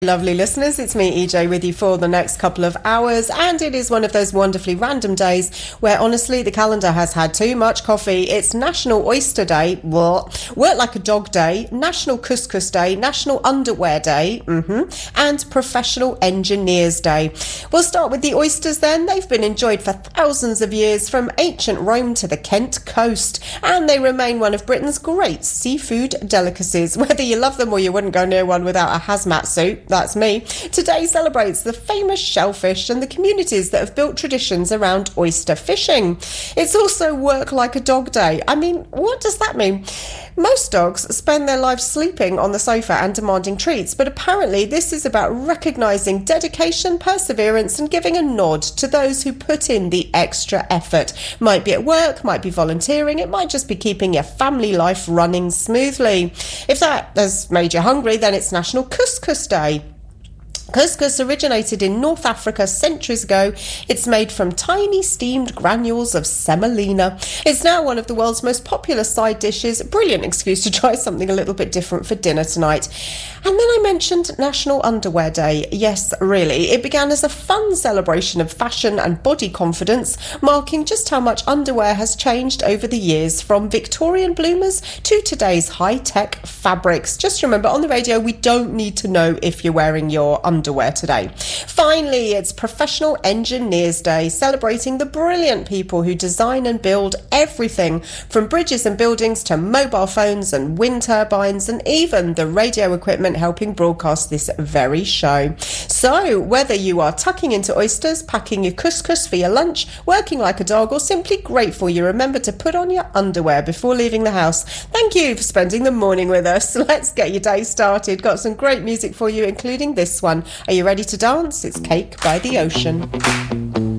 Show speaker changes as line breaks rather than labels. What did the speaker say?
Lovely listeners, it's me EJ with you for the next couple of hours, and it is one of those wonderfully random days where honestly the calendar has had too much coffee. It's National Oyster Day, work like a dog day, National Couscous Day, National Underwear Day, and Professional Engineers Day. We'll start with the oysters then. They've been enjoyed for thousands of years from ancient Rome to the Kent coast, and they remain one of Britain's great seafood delicacies. Whether you love them or you wouldn't go near one without a hazmat suit, that's me. Today celebrates the famous shellfish and the communities that have built traditions around oyster fishing. It's also Work Like a Dog Day. I mean, what does that mean? Most dogs spend their lives sleeping on the sofa and demanding treats, but apparently this is about recognising dedication, perseverance, and giving a nod to those who put in the extra effort. Might be at work, might be volunteering, it might just be keeping your family life running smoothly. If that has made you hungry, then it's National Couscous Day. Couscous originated in North Africa centuries ago. It's made from tiny steamed granules of semolina. It's now one of the world's most popular side dishes. Brilliant excuse to try something a little bit different for dinner tonight. And then I mentioned National Underwear Day. Yes, really. It began as a fun celebration of fashion and body confidence, marking just how much underwear has changed over the years, from Victorian bloomers to today's high-tech fabrics. Just remember, on the radio, we don't need to know if you're wearing your underwear today. Finally, it's Professional Engineers Day, celebrating the brilliant people who design and build everything from bridges and buildings to mobile phones and wind turbines, and even the radio equipment helping broadcast this very show. So whether you are tucking into oysters, packing your couscous for your lunch, working like a dog, or simply grateful you remember to put on your underwear before leaving the house, thank you for spending the morning with us. Let's get your day started. Got some great music for you, including this one. Are you ready to dance? It's Cake by the Ocean.